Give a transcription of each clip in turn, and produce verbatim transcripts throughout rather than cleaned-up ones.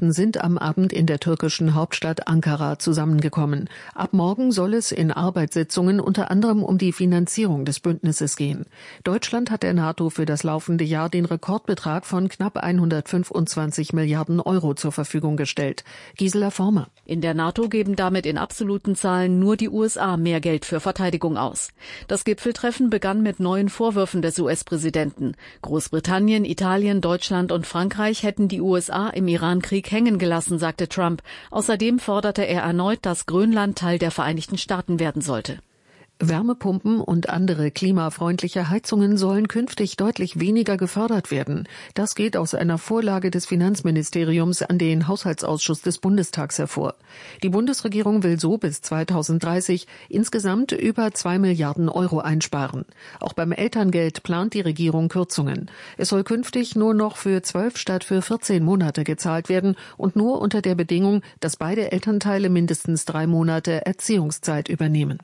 Staaten sind am Abend in der türkischen Hauptstadt Ankara zusammengekommen. Ab morgen soll es in Arbeitssitzungen unter anderem um die Finanzierung des Bündnisses gehen. Deutschland hat der NATO für das laufende Jahr den Rekordbetrag von knapp hundertfünfundzwanzig Milliarden Euro zur Verfügung gestellt. Gisela Former. In der NATO geben damit in absoluten Zahlen nur die U S A mehr Geld für Verteidigung aus. Das Gipfeltreffen begann mit neuen Vorwürfen des U S-Präsidenten. Großbritannien, Italien, Deutschland und Frankreich hätten die U S A im Iran-Krieg hängen gelassen, sagte Trump. Außerdem forderte er erneut, dass Grönland Teil der Vereinigten Staaten werden sollte. Wärmepumpen und andere klimafreundliche Heizungen sollen künftig deutlich weniger gefördert werden. Das geht aus einer Vorlage des Finanzministeriums an den Haushaltsausschuss des Bundestags hervor. Die Bundesregierung will so bis zweitausenddreißig insgesamt über zwei Milliarden Euro einsparen. Auch beim Elterngeld plant die Regierung Kürzungen. Es soll künftig nur noch für zwölf statt für vierzehn Monate gezahlt werden und nur unter der Bedingung, dass beide Elternteile mindestens drei Monate Erziehungszeit übernehmen.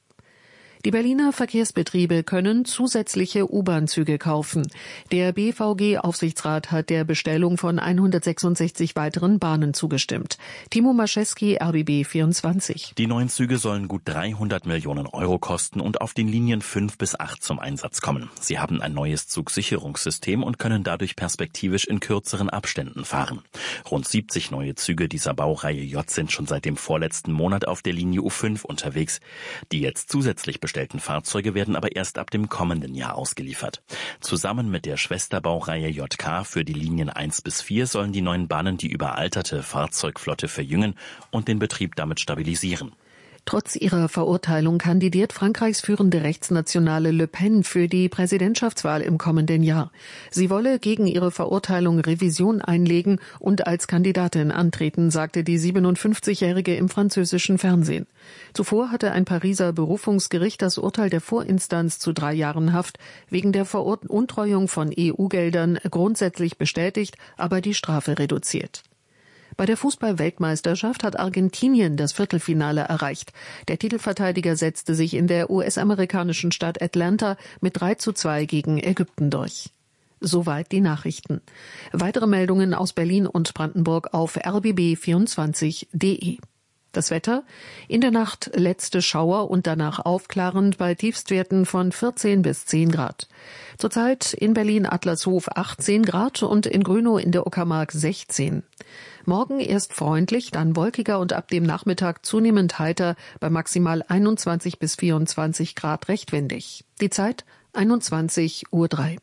Die Berliner Verkehrsbetriebe können zusätzliche U-Bahn-Züge kaufen. Der B V G-Aufsichtsrat hat der Bestellung von hundertsechsundsechzig weiteren Bahnen zugestimmt. Timo Mascheski, R B B vierundzwanzig. Die neuen Züge sollen gut dreihundert Millionen Euro kosten und auf den Linien fünf bis acht zum Einsatz kommen. Sie haben ein neues Zugsicherungssystem und können dadurch perspektivisch in kürzeren Abständen fahren. Rund siebzig neue Züge dieser Baureihe J sind schon seit dem vorletzten Monat auf der Linie U fünf unterwegs. Die jetzt zusätzlich bestellten Fahrzeuge werden aber erst ab dem kommenden Jahr ausgeliefert. Zusammen mit der Schwesterbaureihe J K für die Linien eins bis vier sollen die neuen Bahnen die überalterte Fahrzeugflotte verjüngen und den Betrieb damit stabilisieren. Trotz ihrer Verurteilung kandidiert Frankreichs führende Rechtsnationale Le Pen für die Präsidentschaftswahl im kommenden Jahr. Sie wolle gegen ihre Verurteilung Revision einlegen und als Kandidatin antreten, sagte die siebenundfünfzigjährige im französischen Fernsehen. Zuvor hatte ein Pariser Berufungsgericht das Urteil der Vorinstanz zu drei Jahren Haft wegen der Veruntreuung von E U-Geldern grundsätzlich bestätigt, aber die Strafe reduziert. Bei der Fußball-Weltmeisterschaft hat Argentinien das Viertelfinale erreicht. Der Titelverteidiger setzte sich in der U S-amerikanischen Stadt Atlanta mit drei zu zwei gegen Ägypten durch. Soweit die Nachrichten. Weitere Meldungen aus Berlin und Brandenburg auf r b b vierundzwanzig punkt d e. Das Wetter: in der Nacht letzte Schauer und danach aufklarend bei Tiefstwerten von vierzehn bis zehn Grad. Zurzeit in Berlin-Adlershof achtzehn Grad und in Grünow in der Uckermark sechzehn. Morgen erst freundlich, dann wolkiger und ab dem Nachmittag zunehmend heiter bei maximal einundzwanzig bis vierundzwanzig Grad recht windig. Die Zeit einundzwanzig Uhr drei.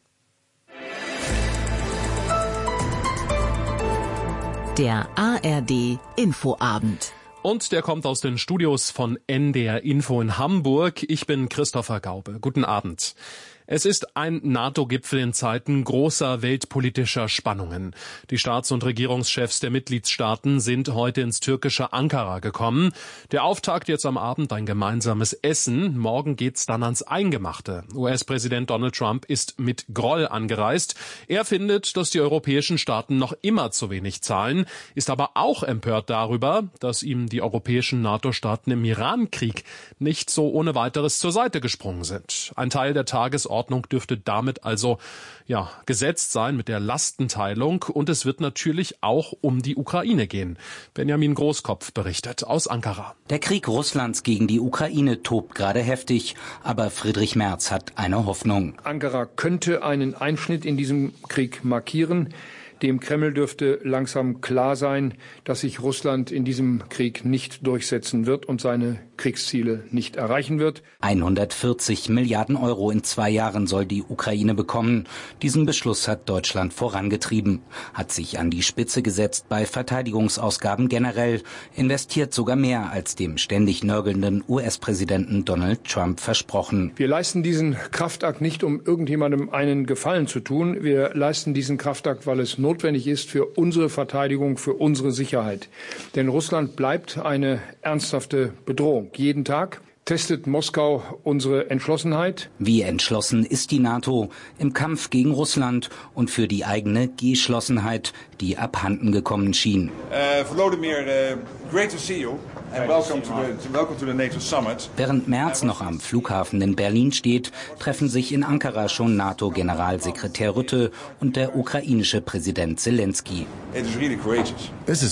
Der A R D Infoabend. Und der kommt aus den Studios von N D R Info in Hamburg. Ich bin Christopher Gaube. Guten Abend. Es ist ein NATO-Gipfel in Zeiten großer weltpolitischer Spannungen. Die Staats- und Regierungschefs der Mitgliedstaaten sind heute ins türkische Ankara gekommen. Der Auftakt jetzt am Abend ein gemeinsames Essen. Morgen geht's dann ans Eingemachte. U S-Präsident Donald Trump ist mit Groll angereist. Er findet, dass die europäischen Staaten noch immer zu wenig zahlen, ist aber auch empört darüber, dass ihm die europäischen NATO-Staaten im Iran-Krieg nicht so ohne weiteres zur Seite gesprungen sind. Ein Teil der Tagesordnung Ordnung dürfte damit also ja gesetzt sein mit der Lastenteilung, und es wird natürlich auch um die Ukraine gehen. Benjamin Großkopf berichtet aus Ankara. Der Krieg Russlands gegen die Ukraine tobt gerade heftig, aber Friedrich Merz hat eine Hoffnung. Ankara könnte einen Einschnitt in diesem Krieg markieren. Dem Kreml dürfte langsam klar sein, dass sich Russland in diesem Krieg nicht durchsetzen wird und seine Kriegsziele nicht erreichen wird. hundertvierzig Milliarden Euro in zwei Jahren soll die Ukraine bekommen. Diesen Beschluss hat Deutschland vorangetrieben, hat sich an die Spitze gesetzt bei Verteidigungsausgaben generell, investiert sogar mehr als dem ständig nörgelnden U S-Präsidenten Donald Trump versprochen. Wir leisten diesen Kraftakt nicht, um irgendjemandem einen Gefallen zu tun. Wir leisten diesen Kraftakt, weil es notwendig ist für unsere Verteidigung, für unsere Sicherheit. Denn Russland bleibt eine ernsthafte Bedrohung. Jeden Tag testet Moskau unsere Entschlossenheit. Wie entschlossen ist die NATO im Kampf gegen Russland und für die eigene Geschlossenheit, die abhanden gekommen schien. Uh, Volodymyr, uh, great to see you. And welcome to the, welcome to the NATO Summit. Während Merz noch am Flughafen in Berlin steht, treffen sich in Ankara schon NATO-Generalsekretär Rutte und der ukrainische Präsident Zelensky. It is really courageous. Es ist